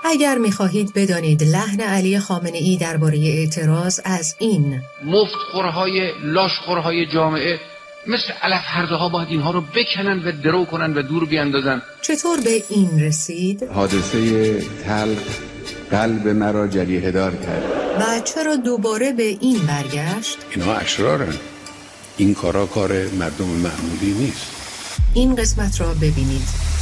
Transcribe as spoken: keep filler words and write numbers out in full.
اگر می‌خواهید بدانید لحن علی خامنه‌ای درباره اعتراض از این مفتخورهای لاشخورهای جامعه مثل علف هرده ها باید اینها رو بکنن و درو کنن و دور بیاندازن چطور به این رسید؟ حادثه تلخ قلب مرا جریحه دار کرد. و چرا دوباره به این برگشت؟ اینا اشرارن. این کارا کار مردم معمولی نیست. این قسمت را ببینید.